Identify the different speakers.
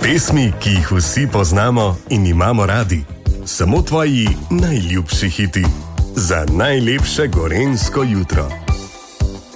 Speaker 1: Pesmi, ki jih vsi poznamo in imamo radi. Samo tvoji najljubši hiti. Za najlepše gorenjsko jutro.